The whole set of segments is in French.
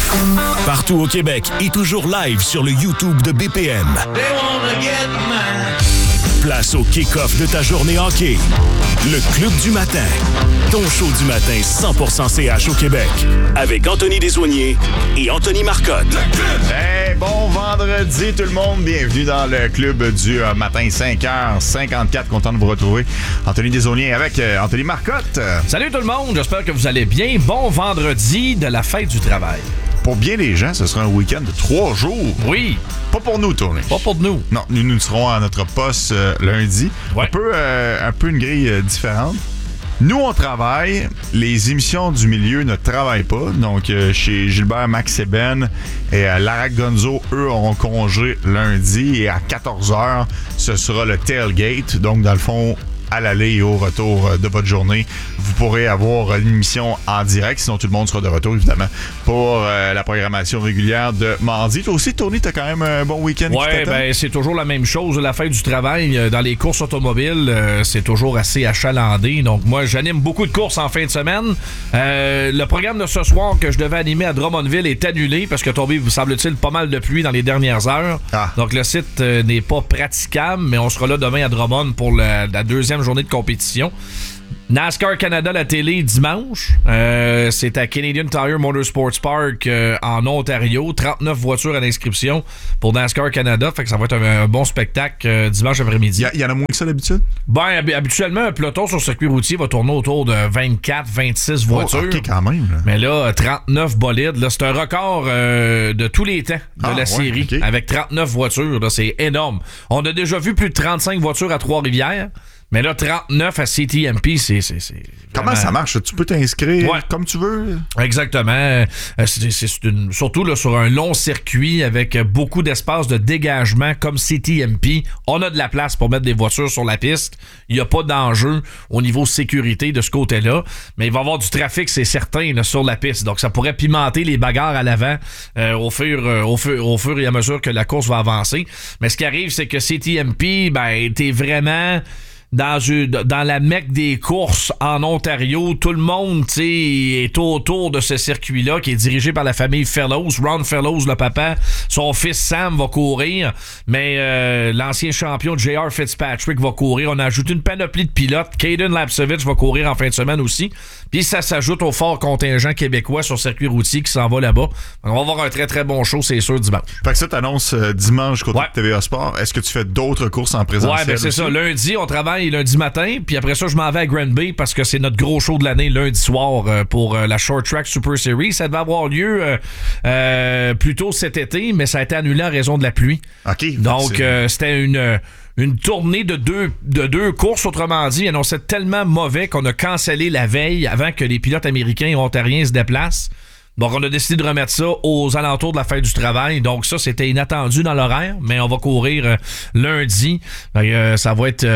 Partout au Québec et toujours live sur le YouTube de BPM. Place au kick-off de ta journée hockey. Le Club du matin. Ton show du matin 100% CH au Québec. Avec Anthony Desaulniers et Anthony Marcotte. Hey, bon vendredi tout le monde. Bienvenue dans le Club du matin 5h54. Content de vous retrouver. Anthony Desaulniers avec Anthony Marcotte. Salut tout le monde. J'espère que vous allez bien. Bon vendredi de la fête du travail. Pour bien les gens, ce sera un week-end de 3 jours. Oui. Pas pour nous, Tony. Pas pour nous. Non, nous serons à notre poste lundi. Ouais. Un peu une grille différente. Nous, on travaille. Les émissions du milieu ne travaillent pas. Donc, chez Gilbert, Max et Ben et Lara Gonzo, eux, auront congé lundi. Et à 14h, ce sera le tailgate. Donc, dans le fond, à l'aller et au retour de votre journée, vous pourrez avoir l'émission en direct. Sinon, tout le monde sera de retour, évidemment, pour la programmation régulière de mardi. Toi aussi, Tony, t'as quand même un bon week-end. Ouais, ben c'est toujours la même chose. La fête du travail dans les courses automobiles, c'est toujours assez achalandé. Donc, moi, j'anime beaucoup de courses en fin de semaine. Le programme de ce soir que je devais animer à Drummondville est annulé parce que tombé, vous semble-t-il, pas mal de pluie dans les dernières heures. Donc, le site n'est pas praticable, mais on sera là demain à Drummond pour la deuxième journée de compétition. NASCAR Canada, la télé, dimanche. C'est à Canadian Tire Motorsports Park en Ontario. 39 voitures à l'inscription pour NASCAR Canada. Fait que ça va être un bon spectacle dimanche après-midi. Il y en a moins que ça d'habitude? Ben, habituellement, un peloton sur circuit routier va tourner autour de 24-26 voitures. OK, quand même. Là. Mais là, 39 bolides. Là, c'est un record de tous les temps de la série. Okay. Avec 39 voitures. Là, c'est énorme. On a déjà vu plus de 35 voitures à Trois-Rivières. Mais là, 39 à CTMP, c'est Comment ça marche? Tu peux t'inscrire comme tu veux? Exactement. Surtout là, sur un long circuit avec beaucoup d'espace de dégagement comme CTMP. On a de la place pour mettre des voitures sur la piste. Il n'y a pas d'enjeu au niveau sécurité de ce côté-là. Mais il va y avoir du trafic, c'est certain, là, sur la piste. Donc, ça pourrait pimenter les bagarres à l'avant au fur et à mesure que la course va avancer. Mais ce qui arrive, c'est que CTMP, ben, t'es vraiment dans la mecque des courses en Ontario. Tout le monde est autour de ce circuit-là qui est dirigé par la famille Fellows. Ron Fellows, le papa, son fils Sam va courir, mais l'ancien champion J.R. Fitzpatrick va courir. On a ajouté une panoplie de pilotes. Caden Lapcevich va courir en fin de semaine aussi. Puis ça s'ajoute au fort contingent québécois sur circuit routier qui s'en va là-bas. On va avoir un très très bon show, c'est sûr, dimanche. Fait que ça t'annonce dimanche côté de TVA Sport. Est-ce que tu fais d'autres courses en présentiel? Ouais, ben c'est aussi? Ça. Lundi, on travaille lundi matin, puis après ça, je m'en vais à Granby parce que c'est notre gros show de l'année lundi soir pour la Short Track Super Series. Ça devait avoir lieu plus tôt cet été, mais ça a été annulé en raison de la pluie. OK. Donc, c'était une tournée de deux courses, autrement dit. On s'est tellement mauvais qu'on a cancellé la veille avant que les pilotes américains et ontariens se déplacent. Donc, on a décidé de remettre ça aux alentours de la fête du travail. Donc, ça, c'était inattendu dans l'horaire, mais on va courir lundi. Ça va être...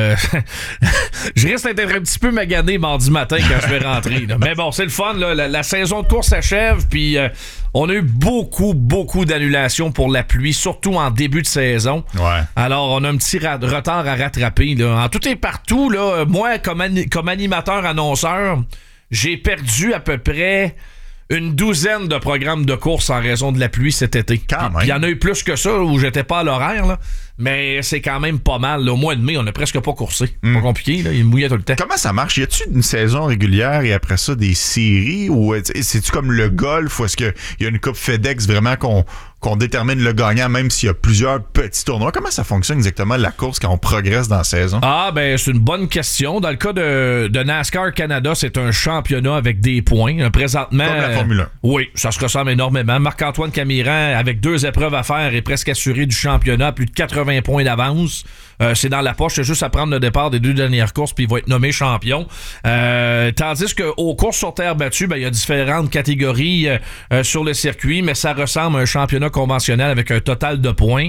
Je risque d'être un petit peu magané mardi matin quand je vais rentrer. Là. Mais bon, c'est le fun. Là. La saison de course s'achève, puis on a eu beaucoup d'annulations pour la pluie, surtout en début de saison. Ouais. Alors, on a un petit retard à rattraper. Là. En tout et partout, là, moi, comme animateur-annonceur, j'ai perdu à peu près une douzaine de programmes de course en raison de la pluie cet été. Il y en a eu plus que ça où j'étais pas à l'horaire, là. Mais c'est quand même pas mal. Là. Au mois de mai, on n'a presque pas coursé. Pas compliqué, là. Il mouillait tout le temps. Comment ça marche? Y a-tu une saison régulière et après ça des séries? Ou c'est-tu comme le golf? Ou est-ce qu'il y a une coupe FedEx vraiment qu'on détermine le gagnant même s'il y a plusieurs petits tournois? Comment ça fonctionne exactement la course quand on progresse dans la saison? Ah, ben c'est une bonne question. Dans le cas de NASCAR Canada, c'est un championnat avec des points. Présentement... Comme la Formule 1. Oui, ça se ressemble énormément. Marc-Antoine Camiran, avec 2 épreuves à faire, est presque assuré du championnat, plus de 80 points d'avance. C'est dans la poche, c'est juste à prendre le départ des 2 dernières courses puis il va être nommé champion. Tandis qu'aux courses sur terre battue, ben, il y a différentes catégories sur le circuit, mais ça ressemble à un championnat conventionnel avec un total de points.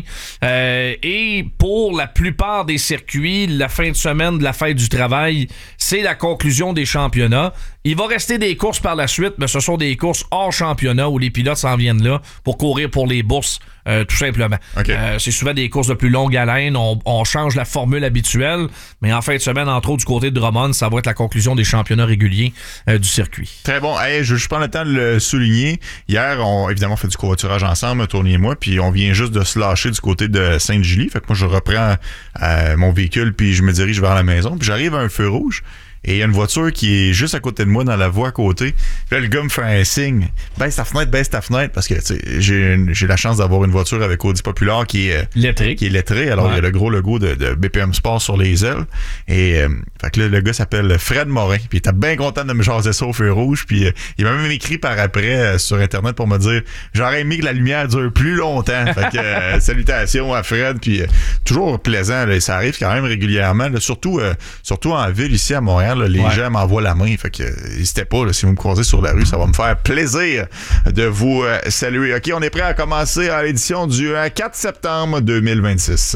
Et pour la plupart des circuits, la fin de semaine de la fête du travail, c'est la conclusion des championnats. Il va rester des courses par la suite, mais ce sont des courses hors championnat où les pilotes s'en viennent là pour courir pour les bourses, tout simplement. Okay. C'est souvent des courses de plus longue haleine. On change la formule habituelle, mais en fin de semaine, entre autres, du côté de Drummond, ça va être la conclusion des championnats réguliers du circuit. Très bon. Hey, je prends le temps de le souligner. Hier, on évidemment fait du covoiturage ensemble, Tony et moi, puis on vient juste de se lâcher du côté de Sainte-Julie. Fait que moi, je reprends mon véhicule, puis je me dirige vers la maison, puis j'arrive à un feu rouge. Et il y a une voiture qui est juste à côté de moi dans la voie à côté. Puis là, le gars me fait un signe. Baisse ta fenêtre. Parce que, tu sais, j'ai la chance d'avoir une voiture avec Audi Popular qui est lettrée. Alors, il y a le gros logo de BPM Sport sur les ailes. Et, fait que là, le gars s'appelle Fred Morin. Puis il était bien content de me jaser ça au feu rouge. Puis il m'a même écrit par après sur Internet pour me dire j'aurais aimé que la lumière dure plus longtemps. Fait que, salutations à Fred. Puis toujours plaisant. Là, ça arrive quand même régulièrement. Là, surtout en ville, ici à Montréal. Là, les gens m'envoient la main, fait que n'hésitez pas, là, si vous me croisez sur la rue, ça va me faire plaisir de vous saluer. OK, on est prêt à commencer à l'édition du 4 septembre 2026.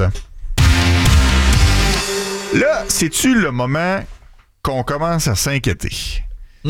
Là, c'est-tu le moment qu'on commence à s'inquiéter?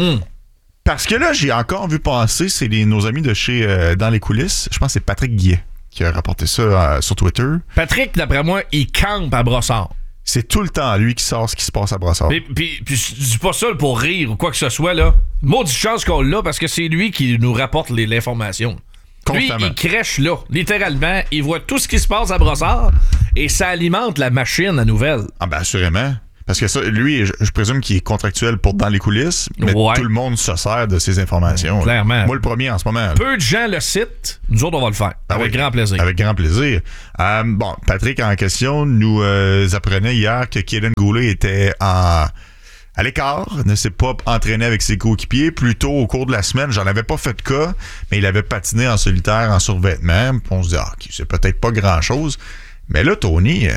Parce que là, j'ai encore vu passer, c'est nos amis de chez Dans les coulisses, je pense que c'est Patrick Guillet qui a rapporté ça sur Twitter. Patrick, d'après moi, il campe à Brossard. C'est tout le temps lui qui sort ce qui se passe à Brossard. Puis je dis pas ça pour rire ou quoi que ce soit, là. Maudite chance qu'on l'a parce que c'est lui qui nous rapporte l'information. Constamment. Lui, il crèche là, littéralement. Il voit tout ce qui se passe à Brossard et ça alimente la machine à nouvelles. Ah ben assurément. Parce que ça, lui, je présume qu'il est contractuel pour Dans les coulisses, mais tout le monde se sert de ces informations. Clairement. Moi, le premier en ce moment. Peu de gens le citent. Nous autres, on va le faire. Avec grand plaisir. Avec grand plaisir. Bon, Patrick, en question, nous apprenait hier que Kaden Goulet était à l'écart, ne s'est pas entraîné avec ses coéquipiers. Plus tôt au cours de la semaine, j'en avais pas fait de cas, mais il avait patiné en solitaire, en survêtement. On se dit, c'est peut-être pas grand-chose. Mais là, Tony...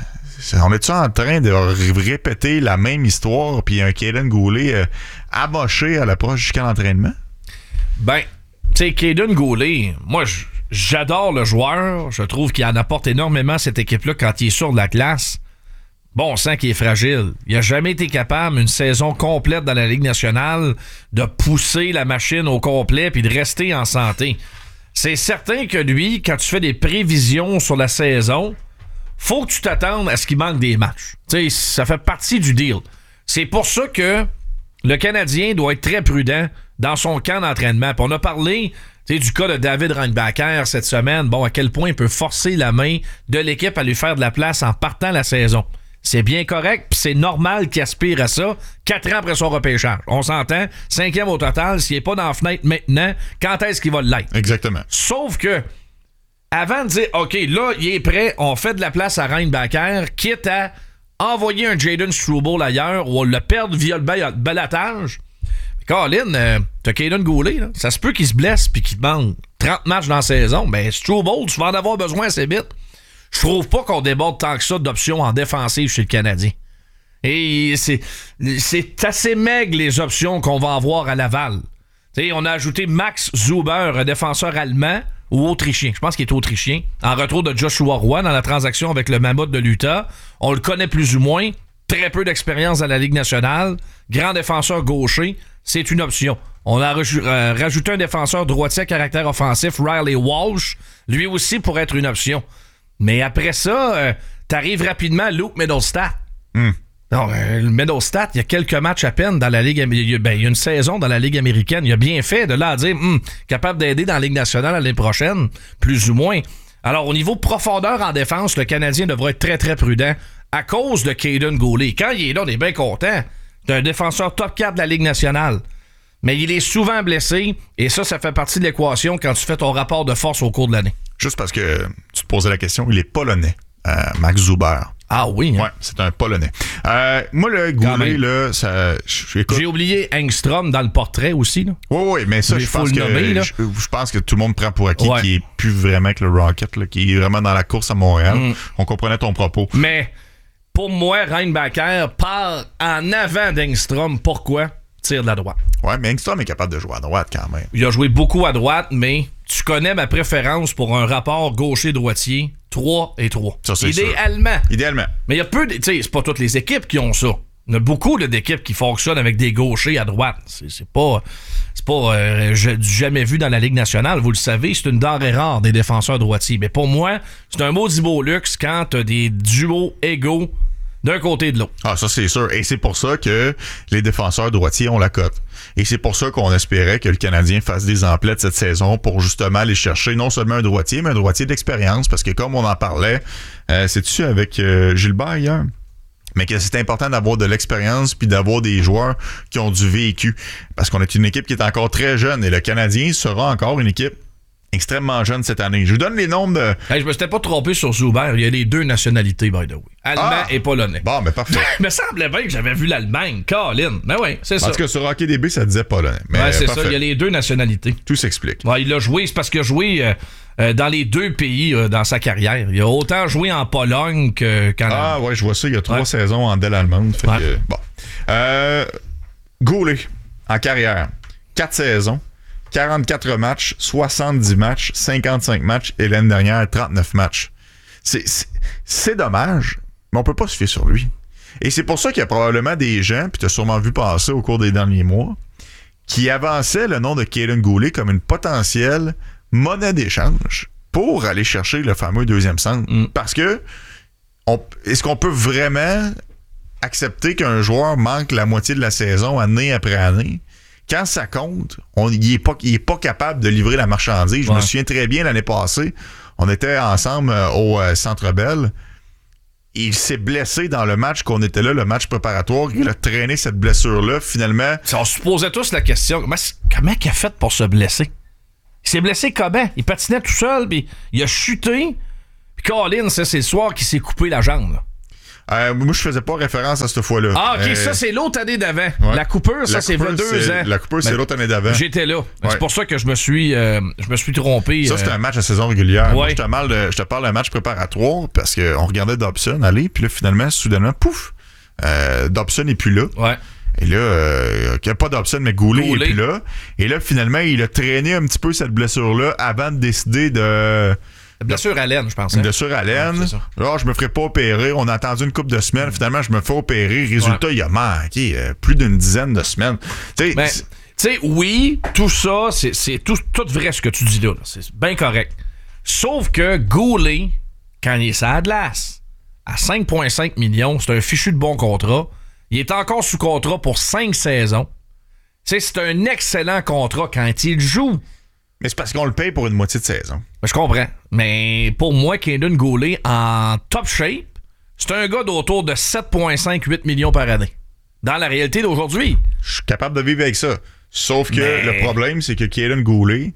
on est-tu en train de répéter la même histoire puis un Kaden Goulet amoché à l'approche jusqu'à l'entraînement? Ben, tu sais, Kaden Goulet, moi, j'adore le joueur. Je trouve qu'il en apporte énormément à cette équipe-là quand il est sur de la glace. Bon, on sent qu'il est fragile. Il n'a jamais été capable, une saison complète dans la Ligue nationale, de pousser la machine au complet puis de rester en santé. C'est certain que lui, quand tu fais des prévisions sur la saison... faut que tu t'attendes à ce qu'il manque des matchs. Tu sais, ça fait partie du deal. C'est pour ça que le Canadien doit être très prudent dans son camp d'entraînement. Puis on a parlé du cas de David Reinbacher cette semaine. Bon, à quel point il peut forcer la main de l'équipe à lui faire de la place en partant la saison. C'est bien correct, puis c'est normal qu'il aspire à ça 4 ans après son repêchage. On s'entend, 5e au total, s'il n'est pas dans la fenêtre maintenant, quand est-ce qu'il va l'être? Exactement. Sauf que avant de dire, OK, là, il est prêt, on fait de la place à Reinbacher, quitte à envoyer un Jaden Struble ailleurs ou le perdre via le balotage. Colin, t'as Kaden Goulet, là, ça se peut qu'il se blesse puis qu'il manque 30 matchs dans la saison. Ben, Struble, tu vas en avoir besoin assez vite. Je trouve pas qu'on déborde tant que ça d'options en défensive chez le Canadien. Et c'est assez maigre les options qu'on va avoir à Laval. T'sais, on a ajouté Max Zuber, un défenseur allemand, ou autrichien. Je pense qu'il est autrichien. En retour de Joshua Roy dans la transaction avec le Mammoth de l'Utah. On le connaît plus ou moins. Très peu d'expérience dans la Ligue nationale. Grand défenseur gaucher. C'est une option. On a rajouté un défenseur droitier à caractère offensif, Riley Walsh. Lui aussi pourrait être une option. Mais après ça, t'arrives rapidement à Luke Middlestat. Non, le Middlestat, il y a quelques matchs à peine dans la Ligue américaine. Il y a une saison dans la Ligue américaine. Il a bien fait de là à dire capable d'aider dans la Ligue nationale l'année prochaine, plus ou moins. Alors, au niveau profondeur en défense, le Canadien devrait être très, très prudent à cause de Kaden Goulet. Quand il est là, on est bien content d'un défenseur top 4 de la Ligue nationale. Mais il est souvent blessé et ça fait partie de l'équation quand tu fais ton rapport de force au cours de l'année. Juste parce que tu te posais la question, il est polonais, Max Zuber. Ah oui, hein? Ouais, c'est un Polonais. Moi, le Goulet, là, ça... J'ai oublié Engstrom dans le portrait aussi, là. Oui, mais ça, je pense que tout le monde prend pour acquis qu'il est plus vraiment avec le Rocket, là, qu'il est vraiment dans la course à Montréal. On comprenait ton propos. Mais, pour moi, Reinbacher part en avant d'Engstrom. Pourquoi? Tire de la droite. Ouais, mais Engstrom est capable de jouer à droite quand même. Il a joué beaucoup à droite, mais tu connais ma préférence pour un rapport gaucher-droitier. 3 et 3. Ça, c'est Idéalement. Idéalement. Mais il y a peu de... Tu sais, c'est pas toutes les équipes qui ont ça. Il y en a beaucoup là, d'équipes qui fonctionnent avec des gauchers à droite. C'est pas du jamais vu dans la Ligue nationale. Vous le savez, c'est une denrée rare des défenseurs droitiers. Mais pour moi, c'est un maudit beau luxe quand t'as des duos égaux d'un côté et de l'autre. Ah, ça, c'est sûr. Et c'est pour ça que les défenseurs droitiers ont la cote. Et c'est pour ça qu'on espérait que le Canadien fasse des emplettes cette saison pour justement aller chercher non seulement un droitier, mais un droitier d'expérience. Parce que comme on en parlait, c'est-tu avec Gilbert hier? Mais que c'est important d'avoir de l'expérience puis d'avoir des joueurs qui ont du vécu. Parce qu'on est une équipe qui est encore très jeune et le Canadien sera encore une équipe extrêmement jeune cette année. Je vous donne les nombres de... Hey, je me suis pas trompé sur Zuber. Il y a les 2 nationalités, by the way. Allemand et polonais. Bon, mais parfait. Il me semblait bien que j'avais vu l'Allemagne. Colin. Mais oui, c'est ça. En tout cas, sur HockeyDB, ça disait polonais. Mais ouais, c'est parfait. ça. Il y a les 2 nationalités. Tout s'explique. Ouais, il a joué. C'est parce qu'il a joué dans les 2 pays dans sa carrière. Il a autant joué en Pologne qu'en Allemagne. Ah, ouais, je vois ça. Il y a 3 saisons en DEL allemande. Fait que, bon. Goulet, en carrière. 4 saisons. 44 matchs, 70 matchs, 55 matchs et l'année dernière, 39 matchs. C'est dommage, mais on peut pas se fier sur lui. Et c'est pour ça qu'il y a probablement des gens, puis tu as sûrement vu passer au cours des derniers mois, qui avançaient le nom de Kaiden Goulet comme une potentielle monnaie d'échange pour aller chercher le fameux deuxième centre. Parce que est-ce qu'on peut vraiment accepter qu'un joueur manque la moitié de la saison année après année? Quand ça compte, il est pas capable de livrer la marchandise. Je me souviens très bien l'année passée, on était ensemble au Centre Bell. Il s'est blessé dans le match qu'on était là, le match préparatoire. Il a traîné cette blessure-là. Finalement... On se posait tous la question, comment il a fait pour se blesser? Il s'est blessé comment? Il patinait tout seul, puis il a chuté. Puis Colin, ça, c'est le soir qu'il s'est coupé la jambe, là. Moi, je faisais pas référence à cette fois-là. Ah, OK, ça, c'est l'autre année d'avant. Ouais. La coupure, ça, c'est 2 ans. La coupure, c'est l'autre année d'avant. J'étais là. Ouais. C'est pour ça que je me suis trompé. Ça, c'était un match à saison régulière. Ouais. Moi, je te parle d'un match préparatoire parce qu'on regardait Dobson aller, puis là, finalement, soudainement, pouf, Dobson n'est plus là. Ouais. Et là, il n'y a pas Dobson, mais Goulet n'est plus là. Et là, finalement, il a traîné un petit peu cette blessure-là avant de décider de... Blessure à l'aine, je pense. Une blessure à l'aine. Là, je me ferai pas opérer. On a attendu une couple de semaines. Finalement, je me fais opérer. Résultat, il a manqué plus d'une dizaine de semaines. Tu sais, oui, tout ça, c'est tout vrai ce que tu dis là. C'est bien correct. Sauf que Goulet, quand il est sur la glace, à 5,5 millions, c'est un fichu de bon contrat. Il est encore sous contrat pour 5 saisons. Tu sais, c'est un excellent contrat quand il joue. Mais c'est parce qu'on le paye pour une moitié de saison. Je comprends. Mais pour moi, Kaiden Goulet, en top shape, c'est un gars d'autour de 7,5-8 millions par année. Dans la réalité d'aujourd'hui. Je suis capable de vivre avec ça. Sauf que le problème, c'est que Kaiden Goulet,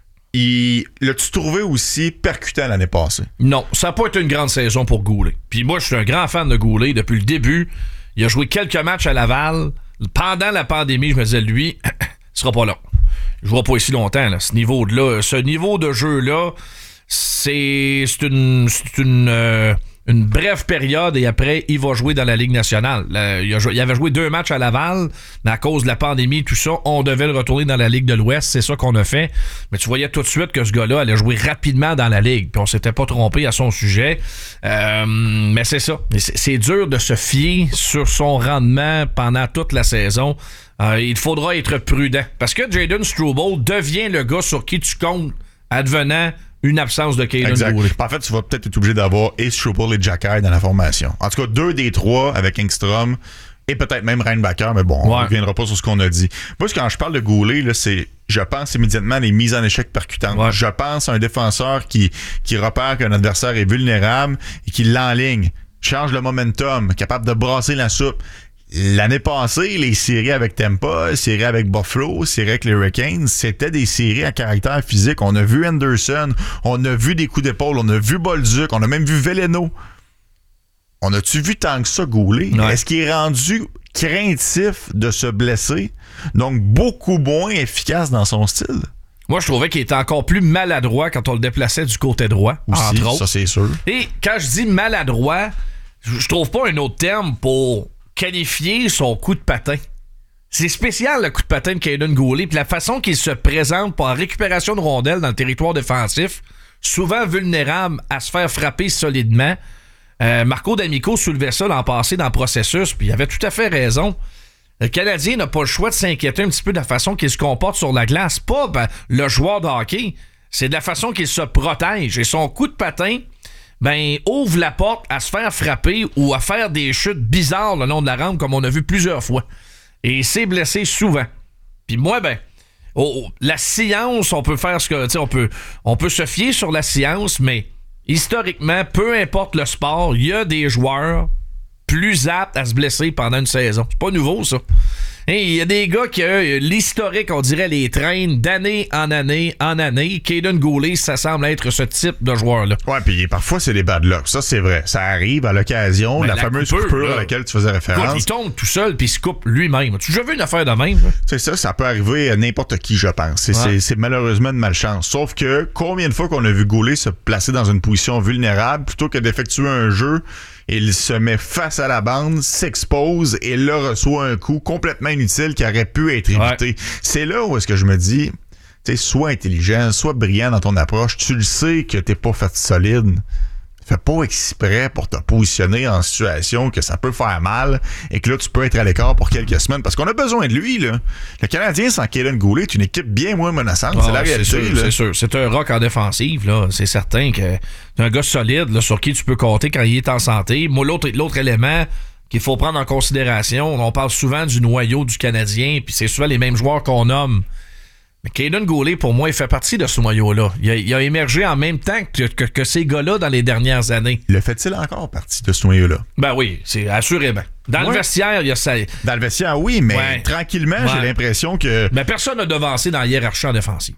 l'as-tu trouvé aussi percutant l'année passée? Non, ça n'a pas été une grande saison pour Goulet. Puis moi, je suis un grand fan de Goulet depuis le début. Il a joué quelques matchs à Laval. Pendant la pandémie, je me disais, lui, il sera pas là. Je vois pas ici longtemps, là. Ce niveau de jeu-là, c'est une brève période et après, il va jouer dans la Ligue nationale. Il avait joué 2 matchs à Laval, mais à cause de la pandémie, tout ça, on devait le retourner dans la Ligue de l'Ouest. C'est ça qu'on a fait. Mais tu voyais tout de suite que ce gars-là allait jouer rapidement dans la Ligue. Puis on s'était pas trompé à son sujet. Mais c'est ça. C'est dur de se fier sur son rendement pendant toute la saison. Il faudra être prudent. Parce que Jayden Struble devient le gars sur qui tu comptes advenant une absence de Kaiden Goulet. En fait, tu vas peut-être être obligé d'avoir et Struble et Jacky dans la formation. En tout cas, 2 des 3 avec Engstrom et peut-être même Reinbacker, mais bon, on ne reviendra pas sur ce qu'on a dit. Moi, quand je parle de Goulet, là, je pense immédiatement à les mises en échec percutantes. Ouais. Je pense à un défenseur qui repère qu'un adversaire est vulnérable et qui l'enligne, change le momentum, capable de brasser la soupe. L'année passée, les séries avec Tampa, séries avec Buffalo, séries avec les Hurricanes, c'était des séries à caractère physique. On a vu Anderson, on a vu des coups d'épaule, on a vu Bolduc, on a même vu Veleno. On a-tu vu tant que ça Goulet? Ouais. Est-ce qu'il est rendu craintif de se blesser? Donc, beaucoup moins efficace dans son style? Moi, je trouvais qu'il était encore plus maladroit quand on le déplaçait du côté droit, aussi, entre autres. Ça, c'est sûr. Et quand je dis maladroit, je trouve pas un autre terme pour qualifier son coup de patin. C'est spécial, le coup de patin de Kaiden Goulet, puis la façon qu'il se présente pour la récupération de rondelles dans le territoire défensif, souvent vulnérable à se faire frapper solidement. Marco D'Amico soulevait ça l'an passé dans le processus, puis il avait tout à fait raison. Le Canadien n'a pas le choix de s'inquiéter un petit peu de la façon qu'il se comporte sur la glace. Pas le joueur de hockey, c'est de la façon qu'il se protège. Et son coup de patin, ouvre la porte à se faire frapper ou à faire des chutes bizarres le long de la rampe, comme on a vu plusieurs fois. Et il s'est blessé souvent. Puis moi, la science, on peut faire ce que... On peut se fier sur la science, mais historiquement, peu importe le sport, il y a des joueurs plus aptes à se blesser pendant une saison. C'est pas nouveau, ça. Il y a des gars qui, l'historique, on dirait, les traînent d'année en année en année. Kaiden Guhle, ça semble être ce type de joueur-là. Ouais, puis parfois, c'est des bad luck. Ça, c'est vrai. Ça arrive à l'occasion. La fameuse coupure à laquelle tu faisais référence. Il tombe tout seul puis il se coupe lui-même. Tu as déjà vu une affaire de même? Là? C'est ça peut arriver à n'importe qui, je pense. C'est malheureusement une malchance. Sauf que combien de fois qu'on a vu Guhle se placer dans une position vulnérable plutôt que d'effectuer un jeu, il se met face à la bande, s'expose et là reçoit un coup complètement inutile qui aurait pu être évité. Ouais. C'est là où est-ce que je me dis, sois intelligent, sois brillant dans ton approche. Tu le sais que t'es pas fait solide. Fais pas exprès pour te positionner en situation que ça peut faire mal et que là, tu peux être à l'écart pour quelques semaines parce qu'on a besoin de lui, là. Le Canadien sans Kaiden Guhle est une équipe bien moins menaçante. C'est la réalité. C'est sûr. C'est un rock en défensive, là. C'est certain que c'est un gars solide là, sur qui tu peux compter quand il est en santé. Moi, l'autre élément qu'il faut prendre en considération, on parle souvent du noyau du Canadien, puis c'est souvent les mêmes joueurs qu'on nomme. Mais Kaiden Guhle, pour moi, il fait partie de ce noyau-là. Il a émergé en même temps que ces gars-là dans les dernières années. Le fait-il encore partie de ce noyau-là? Ben oui, c'est assurément. Dans le vestiaire, il y a ça. Dans le vestiaire, oui, mais tranquillement, j'ai l'impression que... Mais personne n'a devancé dans la hiérarchie en défensive.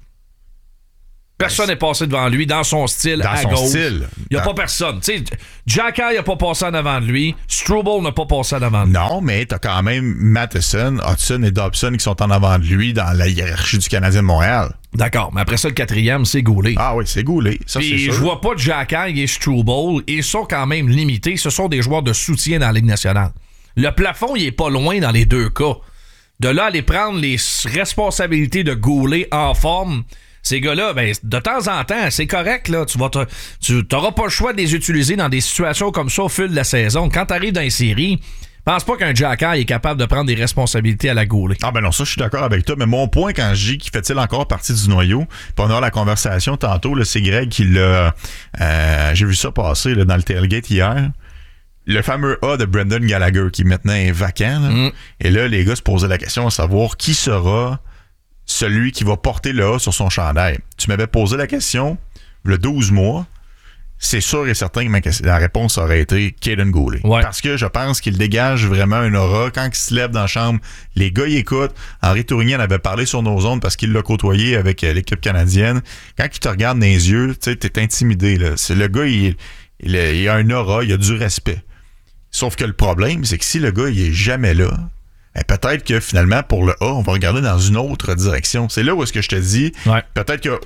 Personne n'est passé devant lui dans son style à gauche. Il n'y a pas personne. Xhekaj n'a pas passé en avant de lui. Struble n'a pas passé en avant de lui. Non, mais t'as quand même Matheson, Hudson et Dobson qui sont en avant de lui dans la hiérarchie du Canadien de Montréal. D'accord, mais après ça, le quatrième, c'est Guhle. Ah oui, c'est Guhle. Ça, c'est sûr. Je vois pas Xhekaj et Struble. Ils sont quand même limités. Ce sont des joueurs de soutien dans la Ligue nationale. Le plafond, il est pas loin dans les deux cas. De là, aller prendre les responsabilités de Guhle en forme... Ces gars-là, de temps en temps, c'est correct, là. Tu n'auras pas le choix de les utiliser dans des situations comme ça au fil de la saison. Quand tu arrives dans une série, pense pas qu'un Xhekaj est capable de prendre des responsabilités à la Guhle. Ah ben non, ça, je suis d'accord avec toi. Mais mon point, quand je dis qu'il fait-il encore partie du noyau, puis on aura la conversation tantôt, là, c'est Greg qui l'a... j'ai vu ça passer là, dans le tailgate hier. Le fameux A de Brendan Gallagher, qui maintenant est vacant. Là. Et là, les gars se posaient la question à savoir qui sera... celui qui va porter le A sur son chandail. Tu m'avais posé la question le 12 mois. C'est sûr et certain que la réponse aurait été Kaiden Guhle. Ouais. Parce que je pense qu'il dégage vraiment un aura. Quand il se lève dans la chambre, les gars y écoutent. Henri Tourigny en avait parlé sur nos ondes parce qu'il l'a côtoyé avec l'équipe canadienne. Quand il te regarde dans les yeux, tu sais, t'es intimidé. Là. C'est le gars, il a un aura, il a du respect. Sauf que le problème, c'est que si le gars il est jamais là, peut-être que finalement, pour le A, on va regarder dans une autre direction. C'est là où est-ce que je te dis, peut-être que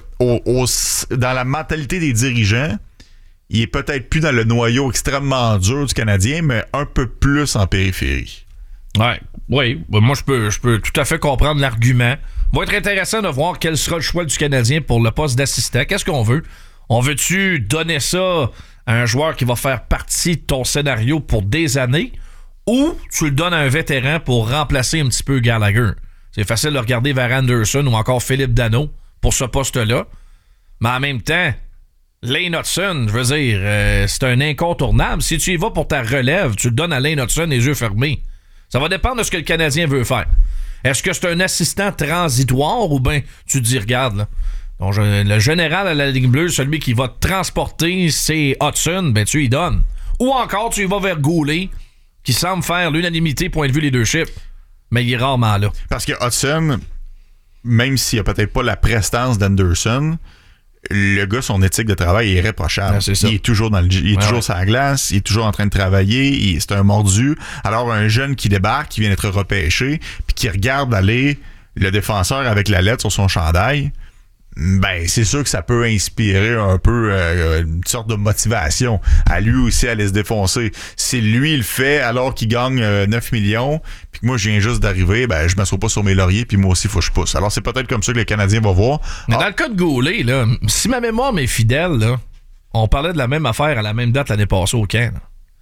dans la mentalité des dirigeants, il est peut-être plus dans le noyau extrêmement dur du Canadien, mais un peu plus en périphérie. Oui, moi je peux tout à fait comprendre l'argument. Va être intéressant de voir quel sera le choix du Canadien pour le poste d'assistant. Qu'est-ce qu'on veut? On veut-tu donner ça à un joueur qui va faire partie de ton scénario pour des années? Ou tu le donnes à un vétéran pour remplacer un petit peu Gallagher. C'est facile de regarder vers Anderson ou encore Philippe Danault pour ce poste-là. Mais en même temps, Lane Hutson, je veux dire, c'est un incontournable. Si tu y vas pour ta relève, tu le donnes à Lane Hutson les yeux fermés. Ça va dépendre de ce que le Canadien veut faire. Est-ce que c'est un assistant transitoire ou bien tu te dis, regarde, là, donc, le général à la Ligue bleue, celui qui va te transporter, c'est Hutson, ben tu y donnes. Ou encore, tu y vas vers Guhle, qui semble faire l'unanimité point de vue leadership, mais il est rarement là. Parce que Hutson, même s'il a peut-être pas la prestance d'Anderson, le gars, son éthique de travail est irréprochable. Il est toujours toujours sur la glace, il est toujours en train de travailler, c'est un mordu. Alors, un jeune qui débarque, qui vient d'être repêché, puis qui regarde aller le défenseur avec la lettre sur son chandail, ben c'est sûr que ça peut inspirer un peu une sorte de motivation à lui aussi à aller se défoncer. Si lui il le fait alors qu'il gagne 9 millions puis que moi je viens juste d'arriver, ben je m'assois pas sur mes lauriers puis moi aussi faut que je pousse. Alors c'est peut-être comme ça que les Canadiens vont voir. Mais dans le cas de Guhle, là, si ma mémoire m'est fidèle, là, on parlait de la même affaire à la même date l'année passée au camp. Là.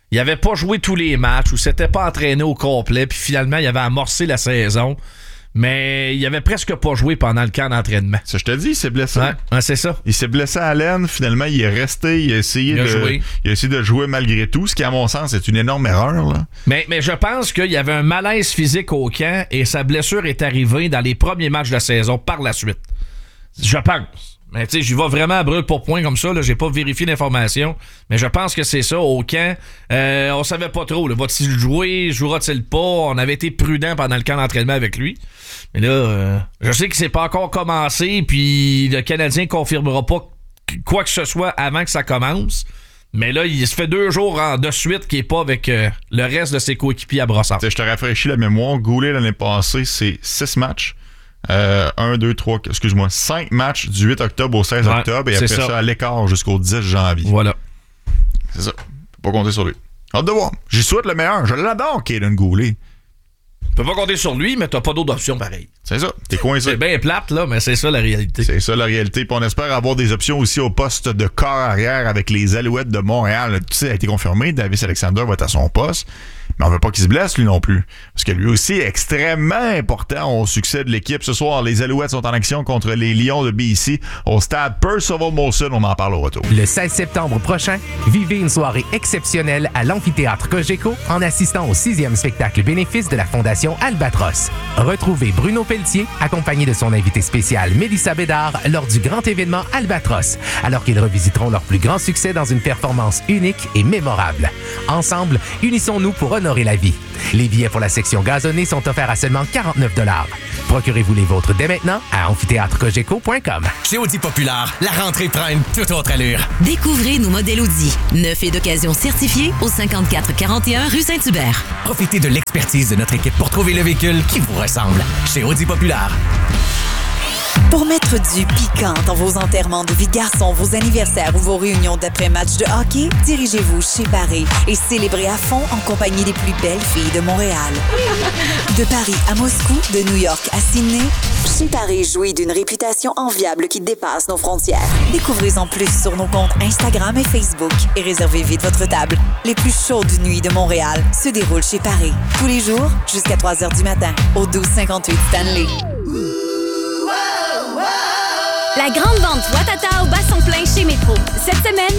il avait pas joué tous les matchs ou s'était pas entraîné au complet, puis finalement, il avait amorcé la saison. Mais il avait presque pas joué pendant le camp d'entraînement. Ça, je te dis, il s'est blessé. Ouais, c'est ça. Il s'est blessé à l'aine. Finalement, il est resté. Il a essayé de jouer malgré tout, ce qui, à mon sens, est une énorme erreur. Là. Mais je pense qu'il y avait un malaise physique au camp et sa blessure est arrivée dans les premiers matchs de la saison par la suite. Je pense. Mais tu sais, j'y vais vraiment à brûle pour point comme ça. Là, j'ai pas vérifié l'information. Mais je pense que c'est ça. Au camp, on savait pas trop. Là, va-t-il jouer? Jouera-t-il pas? On avait été prudent pendant le camp d'entraînement avec lui. Mais là, je sais que c'est pas encore commencé. Puis le Canadien confirmera pas quoi que ce soit avant que ça commence. Mais là, il se fait 2 jours de suite qu'il n'est pas avec le reste de ses coéquipiers à Brossard. Je te rafraîchis la mémoire. Goulet, l'année passée, c'est 6 matchs. 5 matchs du 8 octobre au 16 octobre et après ça à l'écart jusqu'au 10 janvier. Voilà. C'est ça. Faut pas compter sur lui. Hâte de voir. J'y souhaite le meilleur. Je l'adore, Caden Goulet. Tu peux pas compter sur lui, mais t'as pas d'autre option pareil. C'est ça. T'es coincé. C'est bien plate, là, mais c'est ça la réalité. C'est ça la réalité. Puis on espère avoir des options aussi au poste de corps arrière avec les Alouettes de Montréal. Tu sais, a été confirmé. Davis Alexander va être à son poste. Mais on veut pas qu'il se blesse, lui non plus. Parce que lui aussi est extrêmement important au succès de l'équipe. Ce soir, les Alouettes sont en action contre les Lions de BC au stade Percival Molson. On en parle au retour. Le 16 septembre prochain, vivez une soirée exceptionnelle à l'amphithéâtre Cogeco en assistant au 6e spectacle bénéfice de la Fondation Albatros. Retrouvez Bruno Pelletier, accompagné de son invité spécial Mélissa Bédard, lors du grand événement Albatros, alors qu'ils revisiteront leur plus grand succès dans une performance unique et mémorable. Ensemble, unissons-nous pour honorer la vie. Les billets pour la section gazonnée sont offerts à seulement 49 $. Procurez-vous les vôtres dès maintenant à amphitheatrecogeco.com. Chez Audi Populaire, la rentrée prend une toute autre allure. Découvrez nos modèles Audi, neufs et d'occasion certifiés au 5441 rue Saint-Hubert. Profitez de l'expertise de notre équipe pour trouver le véhicule qui vous ressemble. Chez Audi Populaire. Pour mettre du piquant dans vos enterrements de vie de garçon, vos anniversaires ou vos réunions d'après-match de hockey, dirigez-vous chez Barré et célébrez à fond en compagnie des plus belles filles de Montréal. De Paris à Moscou, de New York à Sydney, chez Barré jouit d'une réputation enviable qui dépasse nos frontières. Découvrez-en plus sur nos comptes Instagram et Facebook et réservez vite votre table. Les plus chaudes nuits de Montréal se déroulent chez Barré. Tous les jours, jusqu'à 3h du matin, au 1258 Stanley. La grande vente Ouattata au basson plein chez Métro. Cette semaine,